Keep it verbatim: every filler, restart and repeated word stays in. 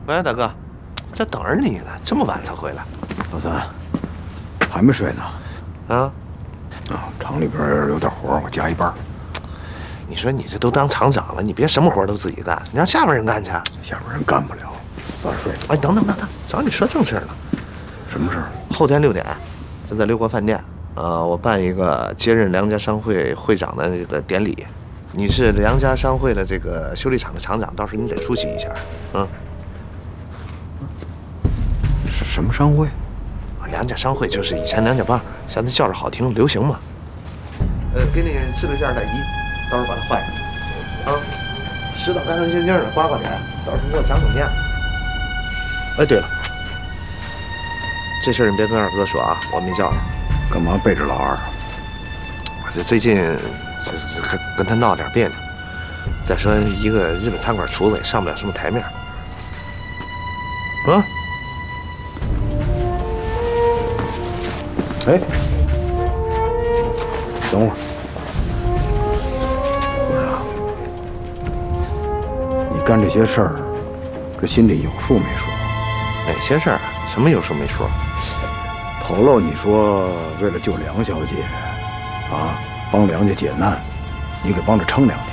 喂，大哥，这等着你呢，这么晚才回来。 老三，还没睡呢？ 啊？ 啊，厂里边有点活，我加一班。 你说你这都当厂长了，你别什么活都自己干，你让下边人干去。 下边人干不了，早点睡。 哎，等等等等，找你说正事了。 什么事儿？ 后天六点，就在六国饭店。呃，我办一个接任梁家商会会长的这个典礼。你是梁家商会的这个修理厂的厂长，到时候你得出席一下。嗯。 是什么商会？ 梁家商会就是以前梁家帮，现在叫着好听，流行嘛。呃，给你制了件大衣，到时候把它换上。啊，拾掇干干净净的，刮刮脸，到时候给我长长面。哎，对了，这事儿你别跟二哥说啊，我没叫他。 干嘛背着老二？ 我这最近这这跟跟他闹点别扭。再说一个日本餐馆厨子也上不了什么台面。啊？ 哎，等会儿，不是啊，你干这些事儿，这心里有数没数？ 哪些事儿？什么有数没数？ 头喽，你说为了救梁小姐，啊，帮梁家解难，你给帮着撑两天。